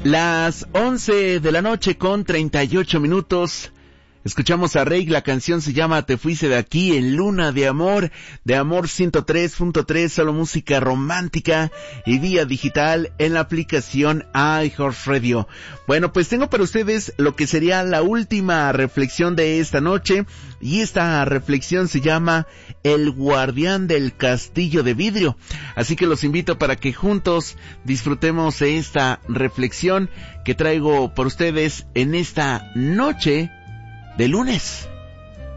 Las 11 de la noche con 38 minutos. Escuchamos a Rake, la canción se llama Te fuiste de aquí en Luna de Amor 103.3, solo música romántica y vía digital en la aplicación iHeartRadio. Bueno, pues tengo para ustedes lo que sería la última reflexión de esta noche, y esta reflexión se llama El guardián del castillo de vidrio. Así que los invito para que juntos disfrutemos de esta reflexión que traigo por ustedes en esta noche de lunes.